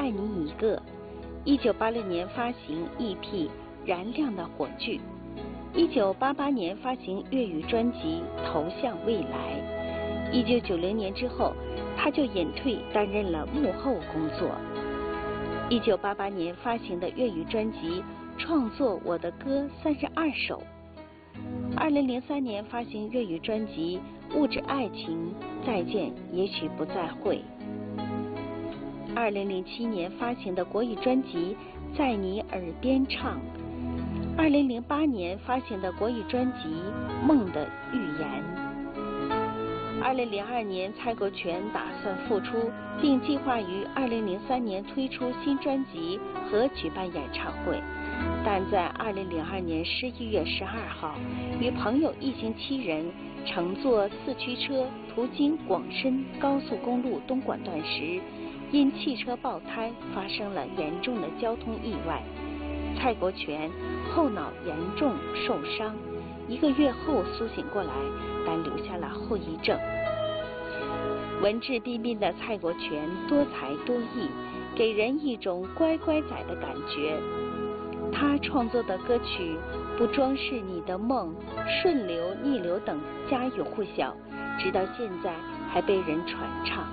爱你一个》，1986年发行 EP《燃亮的火炬》，1988年发行粤语专辑《投向未来》，1990年之后，他就隐退担任了幕后工作。1988年发行的粤语专辑《创作我的歌32首》，2003年发行粤语专辑《物质爱情再见也许不再会》，2007年发行的国语专辑《在你耳边唱》，2008年发行的国语专辑《梦的预言》。2002年，蔡国权打算复出，并计划于2003年推出新专辑和举办演唱会，但在2002年11月12号，与朋友一行7人乘坐4驱车途经广深高速公路东莞段时，因汽车爆胎发生了严重的交通意外，蔡国权后脑严重受伤，1个月后苏醒过来，但留下了后遗症。文质彬彬的蔡国权多才多艺，给人一种乖乖仔的感觉。他创作的歌曲《不装饰你的梦》《顺流逆流》等家喻户晓，直到现在还被人传唱。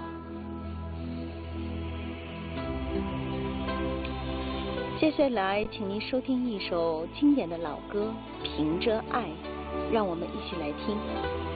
接下来请您收听一首经典的老歌《凭着爱》，让我们一起来听。